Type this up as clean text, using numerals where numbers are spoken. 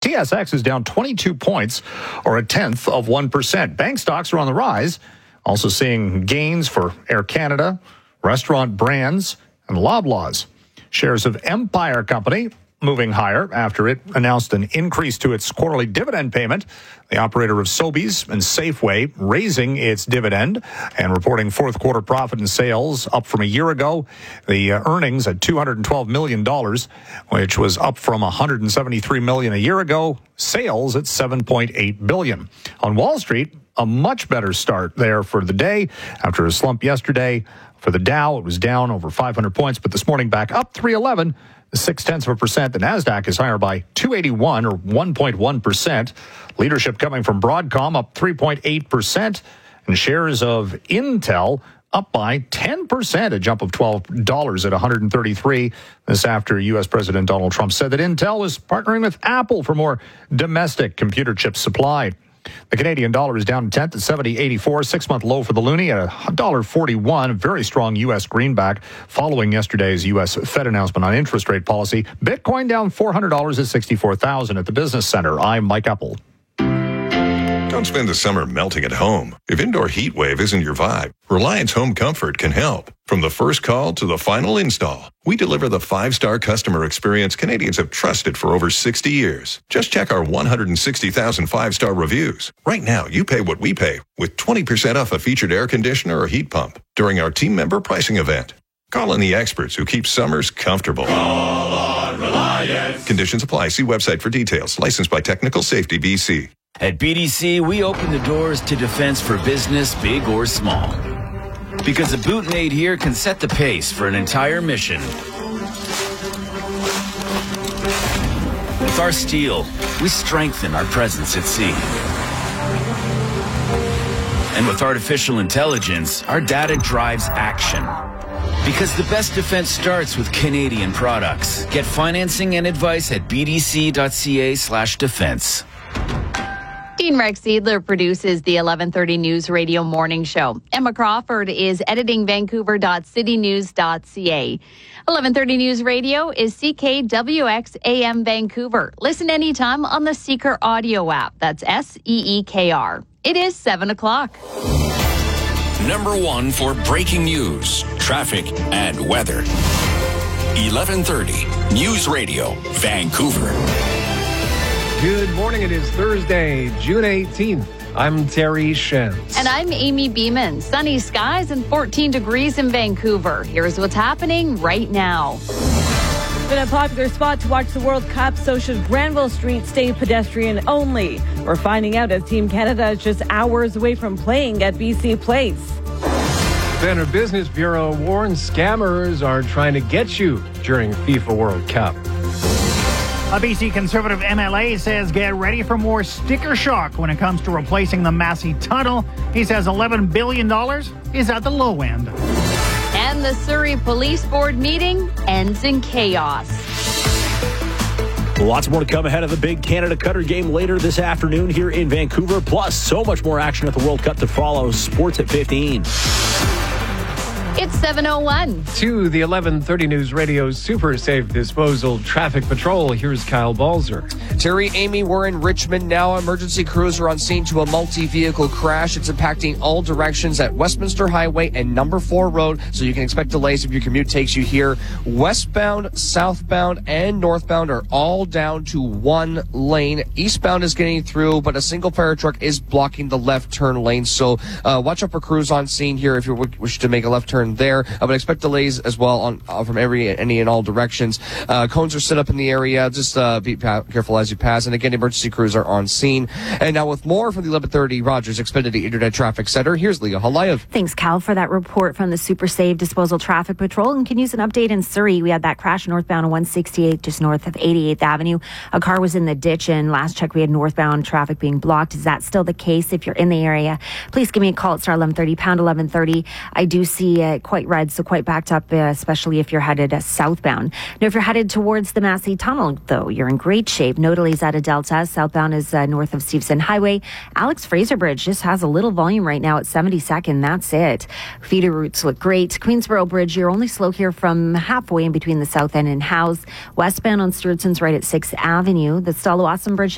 TSX is down 22 points, or 0.1%. Bank stocks are on the rise. Also seeing gains for Air Canada, Restaurant Brands, and Loblaws. Shares of Empire Company moving higher after it announced an increase to its quarterly dividend payment. The operator of Sobeys and Safeway raising its dividend and reporting fourth quarter profit and sales up from a year ago. The earnings at $212 million, which was up from $173 million a year ago. Sales at $7.8 billion. On Wall Street, a much better start there for the day after a slump yesterday. For the Dow, it was down over 500 points, but this morning back up 311. 0.6%. The Nasdaq is higher by 281 or 1.1%. Leadership coming from Broadcom up 3.8%. And shares of Intel up by 10%, a jump of $12 at 133. This after U.S. President Donald Trump said that Intel was partnering with Apple for more domestic computer chip supply. The Canadian dollar is down a tenth at 70.84, 6-month low for the loonie at $1.41. Very strong U.S. greenback following yesterday's U.S. Fed announcement on interest rate policy. Bitcoin down $400 at 64,000 at the Business Center. I'm Mike Apple. Don't spend the summer melting at home. If indoor heat wave isn't your vibe, Reliance Home Comfort can help. From the first call to the final install, we deliver the 5-star customer experience Canadians have trusted for over 60 years. Just check our 160,000 5-star reviews. Right now, you pay what we pay with 20% off a featured air conditioner or heat pump during our team member pricing event. Call in the experts who keep summers comfortable. Call on Reliance. Conditions apply. See website for details. Licensed by Technical Safety BC. At BDC, we open the doors to defense for business, big or small. Because a boot made here can set the pace for an entire mission. With our steel, we strengthen our presence at sea. And with artificial intelligence, our data drives action. Because the best defense starts with Canadian products. Get financing and advice at bdc.ca/defense. Dean Rex Seidler produces the 11:30 News Radio Morning Show. Emma Crawford is editing Vancouver.citynews.ca. 11:30 News Radio is CKWX AM Vancouver. Listen anytime on the Seeker audio app. That's SEEKR. It is 7 o'clock. Number one for breaking news, traffic, and weather. 11:30 News Radio, Vancouver. Good morning. It is Thursday, June 18th. I'm Terry Shentz. And I'm Amy Beeman. Sunny skies and 14 degrees in Vancouver. Here's what's happening right now. Been a popular spot to watch the World Cup, so should Granville Street stay pedestrian only. We're finding out as Team Canada is just hours away from playing at BC Place. Better Business Bureau warns scammers are trying to get you during FIFA World Cup. A BC Conservative MLA says get ready for more sticker shock when it comes to replacing the Massey Tunnel. He says $11 billion is at the low end. And the Surrey Police Board meeting ends in chaos. Lots more to come ahead of the big Canada Qatar game later this afternoon here in Vancouver. Plus, so much more action at the World Cup to follow. Sports at 15. It's 7:01. To the 11:30 News Radio Super Safe Disposal Traffic Patrol, here's Kyle Balzer. Terry, Amy, we're in Richmond now. Emergency crews are on scene to a multi-vehicle crash. It's impacting all directions at Westminster Highway and Number 4 Road, so you can expect delays if your commute takes you here. Westbound, southbound, and northbound are all down to one lane. Eastbound is getting through, but a single fire truck is blocking the left turn lane, so watch out for crews on scene here if you wish to make a left turn there. But expect delays as well on from any and all directions. Cones are set up in the area. Just be careful as you pass. And again, emergency crews are on scene. And now with more from the 11:30 Rogers Xfinity Internet Traffic Center, here's Leah Halayev. Thanks, Cal, for that report from the Super Safe Disposal Traffic Patrol. And can use an update in Surrey. We had that crash northbound on 168 just north of 88th Avenue. A car was in the ditch, and last check we had northbound traffic being blocked. Is that still the case? If you're in the area, please give me a call at star 1130 pound 1130. I do see quite red, so quite backed up, especially if you're headed southbound. Now, if you're headed towards the Massey Tunnel, though, you're in great shape. No delays out of Delta. Southbound is north of Stevenson Highway. Alex Fraser Bridge just has a little volume right now at 72nd. That's it. Feeder routes look great. Queensboro Bridge, you're only slow here from halfway in between the south end and House. Westbound on Stewartson's right at 6th Avenue. The Stallawasam Bridge